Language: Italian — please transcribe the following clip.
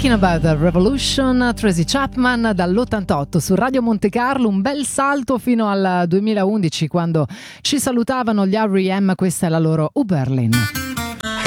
Talking About the Revolution, Tracy Chapman dall'88 su Radio Monte Carlo, un bel salto fino al 2011 quando ci salutavano gli R.E.M., questa è la loro Uberlin.